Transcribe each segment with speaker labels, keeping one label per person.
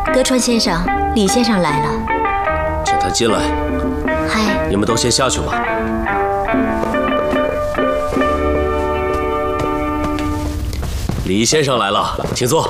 Speaker 1: 德川先生，李先生来了，
Speaker 2: 请他进来。
Speaker 1: 嗨，
Speaker 2: 你们都先下去吧。李先生来了，请坐。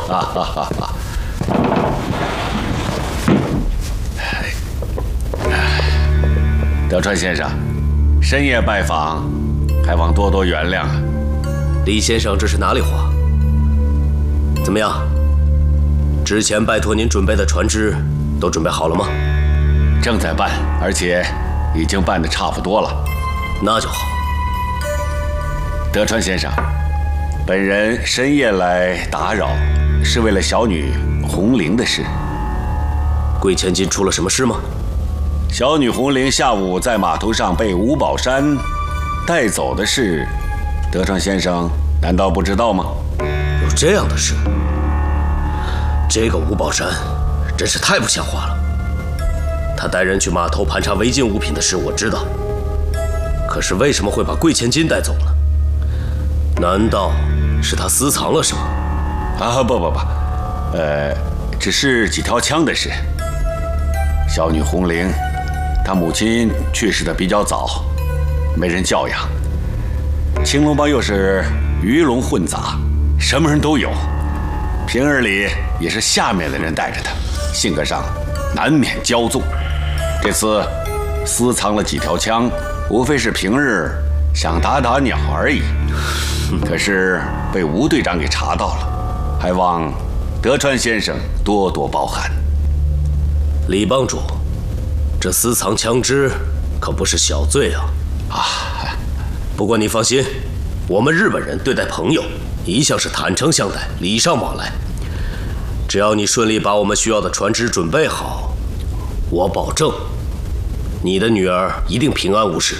Speaker 3: 德川先生，深夜拜访，还望多多原谅啊。
Speaker 2: 李先生，这是哪里话？怎么样？之前拜托您准备的船只都准备好了吗？
Speaker 3: 正在办，而且已经办得差不多了。
Speaker 2: 那就好。
Speaker 3: 德川先生，本人深夜来打扰，是为了小女红绫的事。
Speaker 2: 贵千金出了什么事吗？
Speaker 3: 小女红绫下午在码头上被吴宝山带走的事，德川先生难道不知道吗？
Speaker 2: 有这样的事？这个吴宝山真是太不像话了。他带人去码头盘查违禁物品的事我知道，可是为什么会把贵千金带走呢？难道是他私藏了什么？
Speaker 3: 不，只是几条枪的事。小女红绫，她母亲去世的比较早，没人教养。青龙帮又是鱼龙混杂，什么人都有。平日里也是下面的人带着她，性格上难免骄纵。这次私藏了几条枪，无非是平日想打打鸟而已。可是被吴队长给查到了，还望德川先生多多包涵。
Speaker 2: 李帮主，这私藏枪支可不是小罪啊！不过你放心，我们日本人对待朋友一向是坦诚相待，礼尚往来。只要你顺利把我们需要的船只准备好，我保证，你的女儿一定平安无事。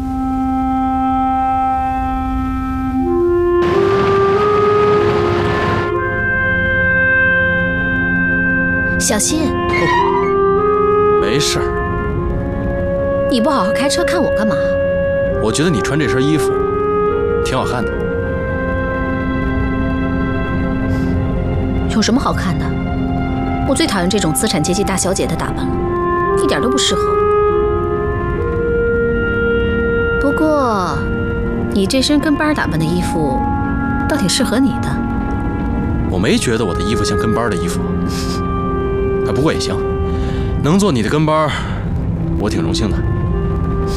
Speaker 1: 小心！
Speaker 4: 没事儿。
Speaker 1: 你不好好开车，看我干嘛？
Speaker 4: 我觉得你穿这身衣服挺好看的。
Speaker 1: 有什么好看的？我最讨厌这种资产阶级大小姐的打扮了，一点都不适合我。不过，你这身跟班打扮的衣服，倒挺适合你的。
Speaker 4: 我没觉得我的衣服像跟班的衣服。不过也行，能做你的跟班，我挺荣幸的。